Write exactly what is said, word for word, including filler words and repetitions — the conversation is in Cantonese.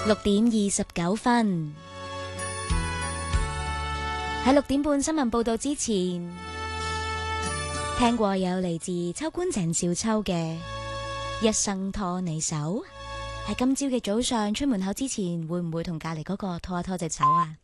六點二十九分，喺六點半新聞報道之前，聽過有嚟自秋官鄭少秋嘅《一生拖你手》。喺今朝嘅早上出門口之前，會唔會同隔籬嗰個拖一拖隻手啊？